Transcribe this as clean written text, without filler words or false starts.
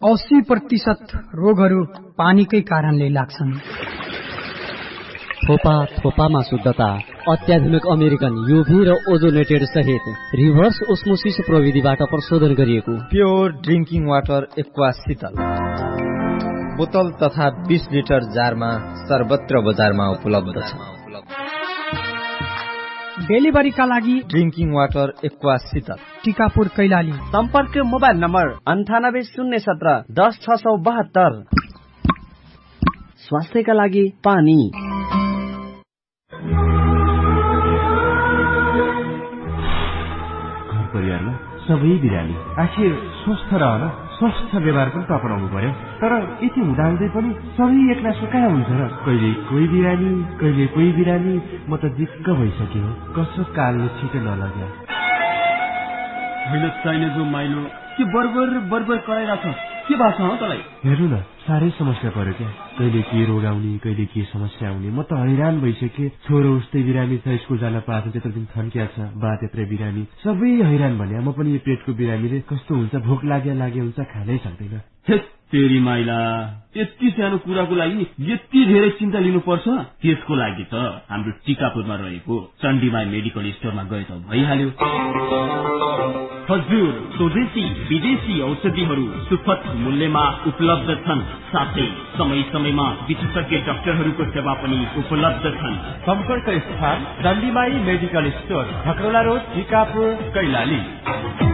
80% रोगहरू पानीकै कारणले लाग्छन्। थोपामा शुद्धता, अत्याधुनिक अमेरिकन युभी र ओजोनेटेड सहित रिभर्स ओस्मोसिस प्रविधिबाट प्रशोधन गरिएको प्योर ड्रिंकिङ वाटर एक्वा शीतल बोतल तथा 20 लिटर जारमा सर्वत्र बजारमा उपलब्ध छ। डेलिभरीका लागि ड्रिंकिङ वाटर एक्वा शीतल टिकापुर कैलाली। सम्पर्क मोबाइल नम्बर 9817 10672। स्वास्थ्यका लागि पानी। घर परिवारमा सबै बिरामी आखिर स्वस्थ रहन स्वस्थ व्यवहार पनि त अपनाउनु पर्यो। तर यति हुँदाहुँदै पनि सबै एक्लासो कहाँ हुन्छ र? कहिले कोही बिरामी कहिले कोही बिरामी। म त दिक्क भइसक्यो। कसो कालले छिटो नलग्यो। होइन चाहिने जो माइलो के बर्बर कराइरहेछ के भएको छ तँलाई? हेर्नु न साह्रै समस्या पर्यो क्या। कहिले के रोग आउने कहिले के समस्या आउने। म त हैरान भइसकेँ। छोरो उस्तै बिरामी छ, स्कुल जान पाएको त्यत्रो दिन थन्किया छ, बा त्यत्रै बिरामी, सबै हैरान भने। म पनि यो पेटको बिरामीले कस्तो हुन्छ, भोक लागे हुन्छ, खानै सक्दैन। तेरी माइला यति सानो कुराको लागि यति धेरै चिन्ता लिनुपर्छ? त्यसको लागि त हाम्रो टिकापुरमा रहेको चण्डीमाई मेडिकल स्टोरमा गए त भइहाल्यो। हजुर, स्वदेशी विदेशी औषधिहरू सुपथ मूल्यमा उपलब्ध छन्। साथै समय समयमा विशेषज्ञ डाक्टरहरूको सेवा पनि उपलब्ध छन्। सम्पर्क स्थान चण्डीमाई medical store, खकरोला road, Tikapur, Kailali.